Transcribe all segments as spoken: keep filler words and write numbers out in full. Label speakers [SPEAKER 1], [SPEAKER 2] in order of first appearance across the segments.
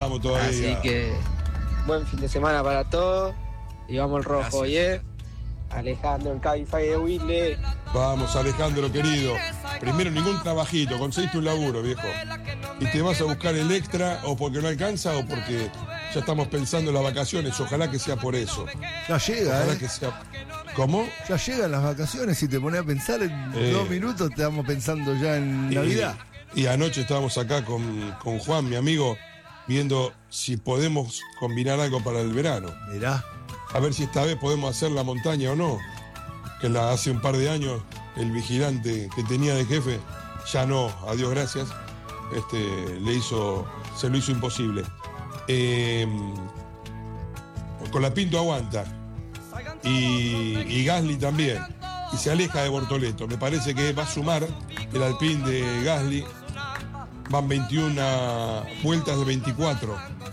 [SPEAKER 1] Vamos todavía.
[SPEAKER 2] Así que buen fin de semana para todos. Y vamos el rojo, ¿eh? Alejandro, el Cabify de Willy.
[SPEAKER 1] Vamos, Alejandro, querido. Primero, ningún trabajito, conseguiste un laburo, viejo. Y te vas a buscar el extra, o porque no alcanza, o porque ya estamos pensando en las vacaciones. Ojalá que sea por eso.
[SPEAKER 3] Ya llega,
[SPEAKER 1] Ojalá
[SPEAKER 3] ¿eh?
[SPEAKER 1] que sea. ¿Cómo?
[SPEAKER 3] Ya llegan las vacaciones y te pones a pensar en
[SPEAKER 1] Eh.
[SPEAKER 3] dos minutos, estamos pensando ya en
[SPEAKER 1] Y-
[SPEAKER 3] Navidad.
[SPEAKER 1] Y, anoche estábamos acá con, con Juan, mi amigo, viendo si podemos combinar algo para el verano.
[SPEAKER 3] Mirá.
[SPEAKER 1] A ver si esta vez podemos hacer la montaña o no. Que la, hace un par de años el vigilante que tenía de jefe, ya no, a Dios gracias, este, le hizo, se lo hizo imposible. Eh, con la Pinto aguanta. Y, y Gasly también. Y se aleja de Bortoleto. Me parece que va a sumar el Alpine de Gasly. Van veintiuna vueltas de veinticuatro.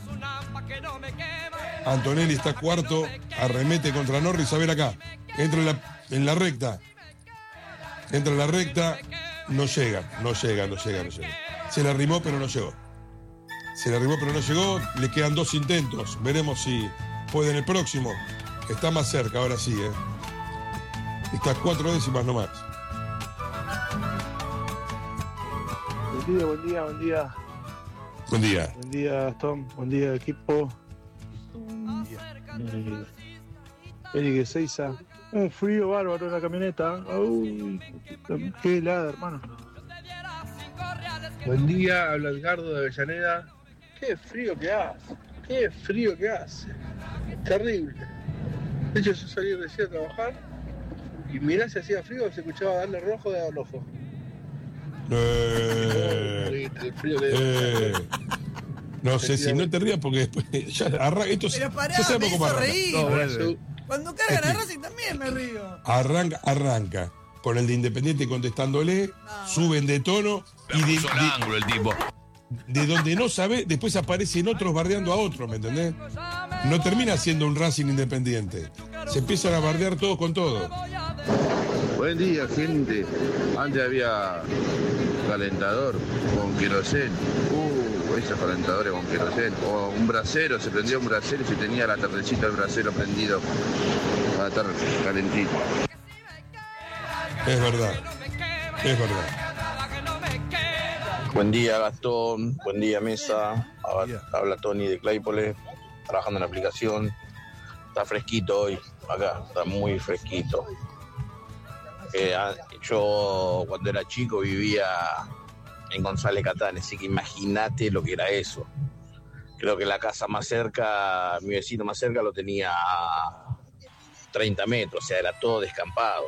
[SPEAKER 1] Antonelli está cuarto, arremete contra Norris. A ver acá, entra en la, en la recta. Entra en la recta, no llega, no llega, no llega, no llega. Se le arrimó, pero no llegó. Se le arrimó, pero no llegó. Le quedan dos intentos. Veremos si puede en el próximo. Está más cerca, ahora sí, ¿eh? Está a cuatro décimas nomás.
[SPEAKER 4] Buen día, buen día, buen día.
[SPEAKER 1] Buen día.
[SPEAKER 4] Buen día, Gastón. Buen día, equipo. Eh, Eric Ezeiza. Un frío bárbaro en la camioneta. Uy, qué helada, hermano. Buen día, habla Edgardo de Avellaneda. Qué frío que hace. Qué frío que hace. Terrible. De hecho, yo salí recién a trabajar y mirá si hacía frío, se escuchaba darle rojo de rojo.
[SPEAKER 1] Eh,
[SPEAKER 4] El frío que
[SPEAKER 1] eh, no sé si no te rías porque después ya arranca. Esto
[SPEAKER 5] Pero pará,
[SPEAKER 1] ya sabemos
[SPEAKER 5] me
[SPEAKER 1] cómo
[SPEAKER 5] hizo
[SPEAKER 1] arranca.
[SPEAKER 5] reír.
[SPEAKER 4] No, bueno,
[SPEAKER 5] Cuando cargan a
[SPEAKER 1] Este-
[SPEAKER 5] Racing también me río.
[SPEAKER 1] Arranca, arranca. Con el de Independiente contestándole,
[SPEAKER 5] No.
[SPEAKER 1] suben de tono y de,
[SPEAKER 6] Puso al ángulo el tipo.
[SPEAKER 1] de, de donde no sabe, después aparecen otros bardeando a otros, ¿me entendés? No termina siendo un Racing Independiente. Se empiezan a bardear todos con todo.
[SPEAKER 7] Buen día, gente. Antes había calentador con queroseno. Uh, esos calentadores con queroseno. O un brasero, se prendía un brasero y se tenía la tardecita del brasero prendido para estar calentito.
[SPEAKER 1] Es verdad. Es verdad.
[SPEAKER 8] Buen día, Gastón. Buen día, Mesa. Habla, habla Tony de Claypole, trabajando en la aplicación. Está fresquito hoy, acá, está muy fresquito. Eh, ah, yo cuando era chico vivía en González Catán, así que imagínate lo que era eso. Creo que la casa más cerca, mi vecino más cerca lo tenía a treinta metros, o sea, era todo descampado.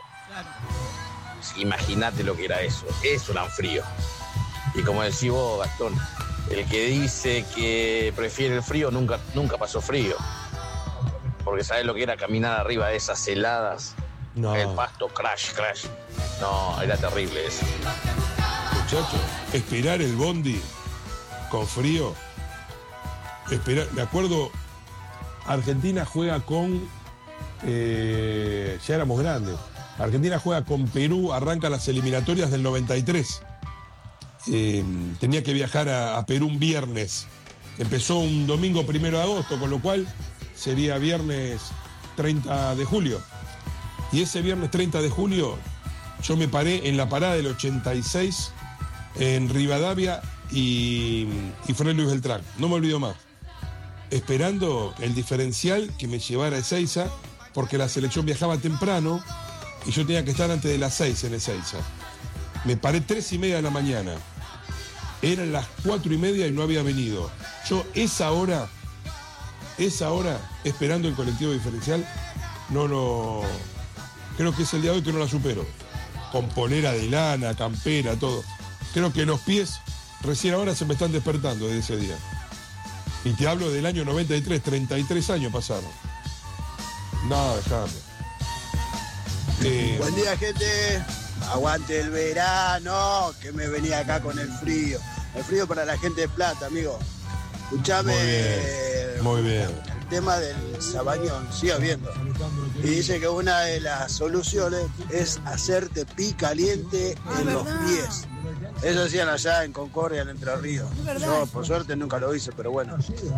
[SPEAKER 8] Así que imagínate lo que era eso. Eso era un frío. Y como decís vos, Gastón, el que dice que prefiere el frío nunca, nunca pasó frío. Porque sabes lo que era caminar arriba de esas heladas.
[SPEAKER 1] No.
[SPEAKER 8] El pasto, crash, crash. No, era terrible eso.
[SPEAKER 1] Muchachos, esperar el bondi con frío. Esperar, me acuerdo, Argentina juega con. Eh, ya éramos grandes. Argentina juega con Perú, arranca las eliminatorias del noventa y tres. Eh, tenía que viajar a, a Perú un viernes. Empezó un domingo primero de agosto, con lo cual sería viernes treinta de julio. Y ese viernes treinta de julio yo me paré en la parada del ochenta y seis en Rivadavia y, y Fray Luis Beltrán. No me olvido más. Esperando el diferencial que me llevara a Ezeiza, porque la selección viajaba temprano y yo tenía que estar antes de las seis en Ezeiza. Me paré tres y media de la mañana. Eran las cuatro y media y no había venido. Yo esa hora, esa hora, esperando el colectivo diferencial, no lo... Creo que es el día de hoy que no la supero. Con polera de lana, campera, todo. Creo que los pies recién ahora se me están despertando desde ese día. Y te hablo del año noventa y tres, treinta y tres años pasaron. No, dejame. Eh,
[SPEAKER 9] Buen día, gente. Aguante el verano, que me venía acá con el frío. El frío para la gente de Plata, amigo. Escuchame.
[SPEAKER 1] Muy bien, muy bien.
[SPEAKER 9] El tema del Sabañón, siga viendo. Y dice que una de las soluciones es hacerte pi caliente en los pies. Eso hacían allá en Concordia, en Entre Ríos. Yo, por suerte, nunca lo hice, pero bueno.